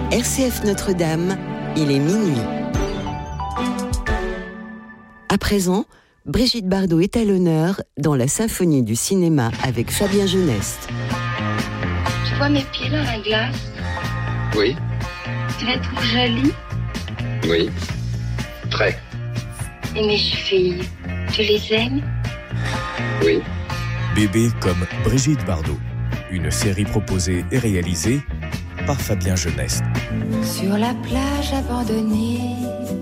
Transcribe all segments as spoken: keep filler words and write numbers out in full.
R C F Notre-Dame, il est minuit. À présent, Brigitte Bardot est à l'honneur dans la symphonie du cinéma avec Fabien Geneste. Tu vois mes pieds dans la glace? Oui. Tu les trouves jolis? Oui. Très. Et mes chevilles, tu les aimes? Oui. Bébé comme Brigitte Bardot. Une série proposée et réalisée par Fabien Geneste. Sur la plage abandonnée,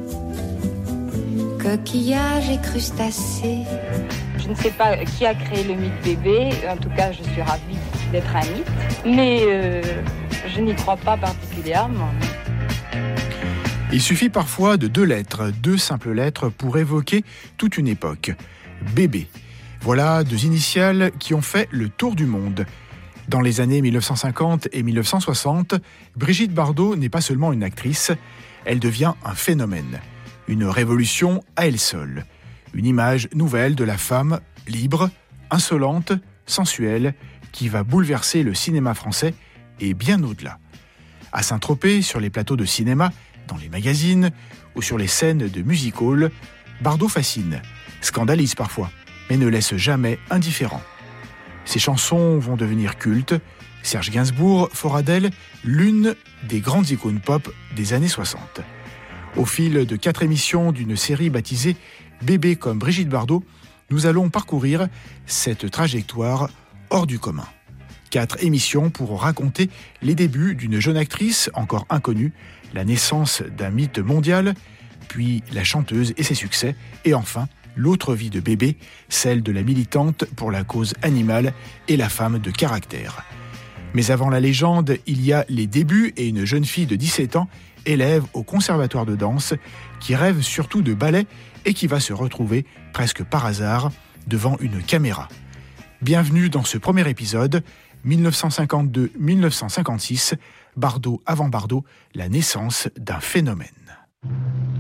coquillages et crustacés. Je ne sais pas qui a créé le mythe bébé, en tout cas je suis ravie d'être un mythe, mais euh, je n'y crois pas particulièrement. Il suffit parfois de deux lettres, deux simples lettres pour évoquer toute une époque. Bébé. Voilà deux initiales qui ont fait le tour du monde. Dans les années mille neuf cent cinquante et mille neuf cent soixante, Brigitte Bardot n'est pas seulement une actrice, elle devient un phénomène. Une révolution à elle seule. Une image nouvelle de la femme libre, insolente, sensuelle, qui va bouleverser le cinéma français et bien au-delà. À Saint-Tropez, sur les plateaux de cinéma, dans les magazines ou sur les scènes de music-hall, Bardot fascine, scandalise parfois, mais ne laisse jamais indifférent. Ses chansons vont devenir cultes. Serge Gainsbourg fera d'elle l'une des grandes icônes pop des années soixante. Au fil de quatre émissions d'une série baptisée « Bébé comme Brigitte Bardot », nous allons parcourir cette trajectoire hors du commun. Quatre émissions pour raconter les débuts d'une jeune actrice encore inconnue, la naissance d'un mythe mondial, puis la chanteuse et ses succès, et enfin l'autre vie de Bébé, celle de la militante pour la cause animale et la femme de caractère. Mais avant la légende, il y a les débuts et une jeune fille de dix-sept ans, élève au conservatoire de danse, qui rêve surtout de ballet et qui va se retrouver, presque par hasard, devant une caméra. Bienvenue dans ce premier épisode, dix-neuf cent cinquante-deux à dix-neuf cent cinquante-six, Bardot avant Bardot, la naissance d'un phénomène.